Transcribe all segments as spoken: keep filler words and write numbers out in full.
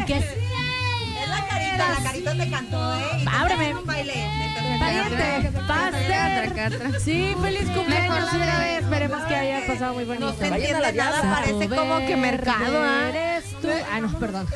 ¿Qué es? Es la carita, la carita te cantó, ¿eh? Y Ábreme. un baile. Pariente, pastel. Sí, feliz cumpleaños otra vez. Esperemos que haya pasado muy bonito. No se entiende nada, parece como que mercado, ¿ah? Eres tú. Ah, no, perdón.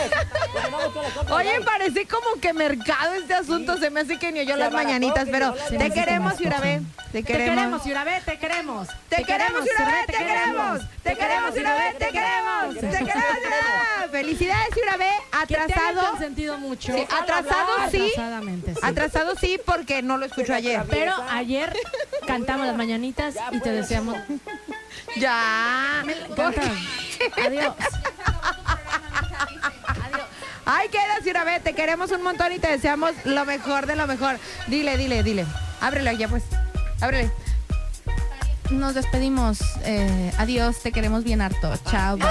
Oye, parece como que mercado este asunto. Se me hace que ni oyó las mañanitas, pero te queremos, Yurabé. Te Te queremos, queremos. Yurabé, te queremos. Te queremos, Yurabé, te queremos. Te queremos, Yurabé, te queremos. Te queremos, Yurabé. Felicidades, Yurabé. Que te Atrasado. hayas consentido mucho. Sí, atrasado sí. Atrasadamente, sí. Atrasado sí, porque no lo escucho ayer. Pero ayer cantamos las mañanitas y te deseamos. Ya. Canta. Adiós. Ay, quedas, Yurabé. Te queremos un montón y te deseamos lo mejor de lo mejor. Dile, dile, dile. Ábrelo ya, pues. Ábrele. Nos despedimos. Eh, adiós, te queremos bien harto. Chao, bye.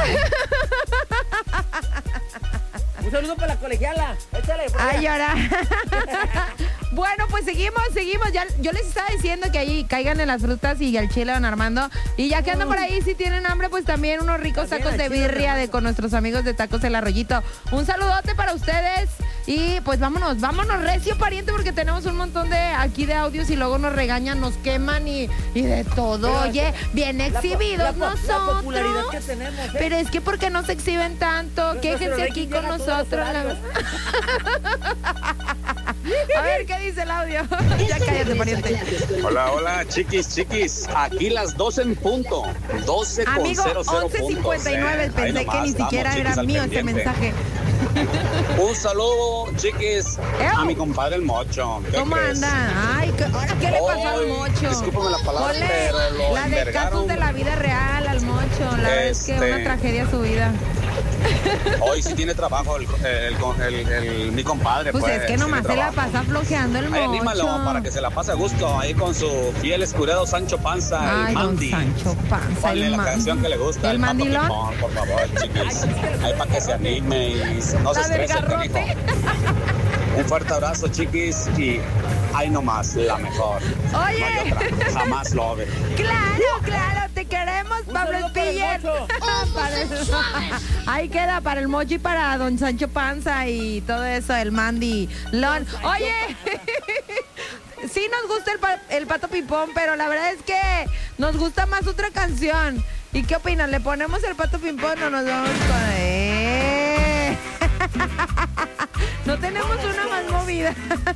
Un saludo para la colegiala. Échale. Ay, ahora. Bueno, pues seguimos, seguimos. Ya, yo les estaba diciendo que ahí caigan en las frutas y al chile, don Armando. Y ya que andan por ahí, si tienen hambre, pues también unos ricos También tacos de al chile, birria Armando. de con nuestros amigos de Tacos El Arroyito. Un saludote para ustedes. Y pues vámonos, vámonos recio, pariente, porque tenemos un montón de aquí de audios y luego nos regañan, nos queman y, y de todo. Pero Oye, es que bien la po- exhibidos la po- la nosotros. popularidad que tenemos, ¿eh? Pero es que ¿por qué no se exhiben tanto? Nuestro Quéjense rating aquí llega con a todos los nosotros. la- horarios. A ver, ¿qué dice el audio? Ya cállate, pariente. Hola, hola, chiquis, chiquis. Aquí las doce en punto. doce con Amigo, cero cero once cincuenta y nueve, puntos, ¿eh? pensé Ahí que nomás, ni estamos, siquiera chiquis, era al mío ese pendiente. mensaje. Un saludo, chiquis, Ew. a mi compadre el Mocho. ¿Qué ¿Cómo crees? anda? Ay, ¿qué, ahora, ¿qué le pasó al Ay, Mocho? discúlpame la palabra, Ponle pero lo la de envergaron. casos de la vida real al Mocho. La verdad es que Este. una tragedia su vida. Hoy sí tiene trabajo el, el, el- el- mi compadre. Pues, Pues, es que nomás se tiene la trabajo. pasa flojeando el Ay, anímalo Mocho. para que se la pase a gusto ahí con su fiel escudero Sancho Panza, Ay, el don Mandy. Sancho Panza, Ponle el la Mandy. canción que le gusta. ¿El Pato mandilón? Pipón, por favor, chiquis. Ahí para que se anime y no se La del estrese, garrote. canijo. Un fuerte abrazo, chiquis, y ahí nomás, la mejor. Oye. No hay otra, jamás lo ve. Claro, claro, te queremos, Pablo saludo para el Spiller. Mocho. Para el- Ahí queda para el Mocho y para don Sancho Panza y todo eso, el Mandy Lon. Oye, sí nos gusta el, pa- el Pato Pipón, pero la verdad es que nos gusta más otra canción. ¿Y qué opinan? ¿Le ponemos el Pato Pipón o nos vamos con él? No tenemos una más movida.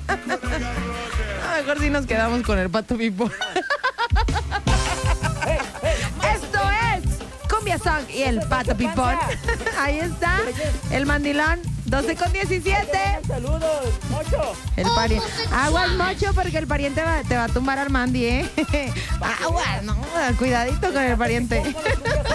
A lo mejor sí nos quedamos con el Pato Pipón. Esto es Cumbia Song y el Pato Pipón. Ahí está el mandilón. doce con diecisiete. Saludos, Mocho. El pariente. Aguas, Mocho, porque el pariente va- te va a tumbar al Mandy, ¿eh? Aguas, no. Cuidadito con el pariente.